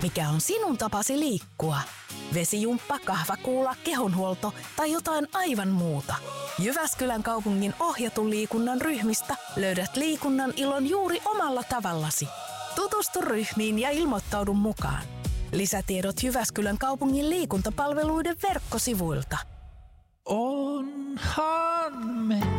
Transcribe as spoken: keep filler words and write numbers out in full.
Mikä on sinun tapasi liikkua? Vesijumppa, kahvakuula, kehonhuolto tai jotain aivan muuta? Jyväskylän kaupungin ohjatun liikunnan ryhmistä löydät liikunnan ilon juuri omalla tavallasi. Tutustu ryhmiin ja ilmoittaudu mukaan. Lisätiedot Jyväskylän kaupungin liikuntapalveluiden verkkosivuilta. Onhan me